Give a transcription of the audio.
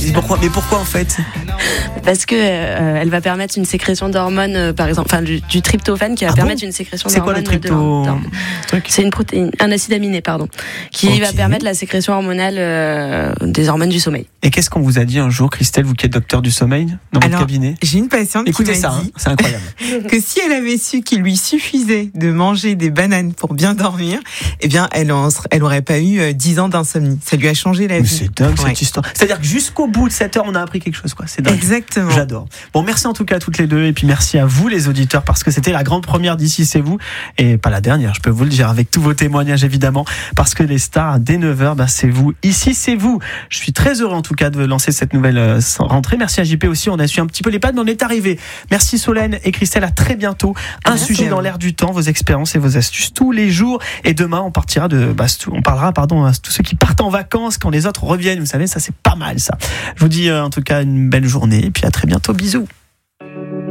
Mais pourquoi en fait? Parce que elle va permettre une sécrétion d'hormones, par exemple, du tryptophane qui va permettre une sécrétion d'hormones. C'est quoi le trypto? C'est une protéine, un acide aminé, qui va permettre la sécrétion hormonale des hormones du sommeil. Et qu'est-ce qu'on vous a dit un jour, Christelle, vous qui êtes docteur du sommeil, dans votre cabinet? J'ai une patiente Écoutez qui m'a ça, dit c'est incroyable. que si elle avait su qu'il lui suffisait de manger des bananes pour bien dormir, eh bien, elle aurait pas eu 10 ans d'insomnie. Ça lui a changé la vie. C'est dingue cette histoire. C'est-à-dire que jusqu'au bout de cette heure, on a appris quelque chose, quoi. C'est dingue. Exactement. J'adore. Bon, merci en tout cas à toutes les deux, et puis merci à vous les auditeurs, parce que c'était la grande première d'Ici c'est vous, et pas la dernière, je peux vous le dire, avec tous vos témoignages évidemment, parce que les stars dès 9h, c'est vous. Ici c'est vous. Je suis très heureux en tout cas de lancer cette nouvelle rentrée. Merci à JP aussi, on a su un petit peu les pattes, mais on est arrivé. Merci Solène et Christelle, à très bientôt. Un sujet dans l'air du temps, vos expériences et vos astuces tous les jours, et demain on parlera à tous ceux qui partent en vacances quand les autres reviennent. Vous savez, ça c'est pas mal ça. Je vous dis en tout cas une belle journée, et puis à très bientôt. Bisous.